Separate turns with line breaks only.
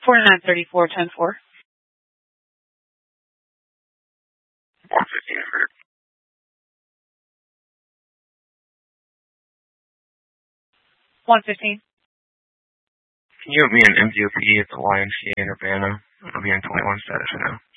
4934 10-4.
115 number.
115.
Can you have me an MDOP at the YMCA in Urbana? I'll be in 21 status right now.